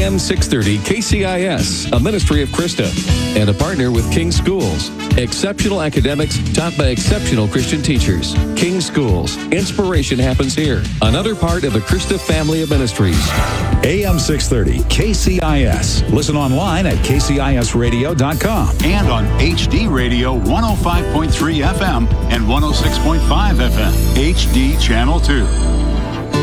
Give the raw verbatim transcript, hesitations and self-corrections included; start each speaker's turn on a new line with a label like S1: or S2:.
S1: M six thirty K C I S, a ministry of Krista, and a partner with King Schools. Exceptional academics taught by exceptional Christian teachers. King Schools. Inspiration happens here. Another part of the Krista family of ministries.
S2: A M six thirty K C I S. Listen online at K C I S radio dot com.
S3: And on H D Radio one oh five point three F M and one oh six point five F M. H D Channel two.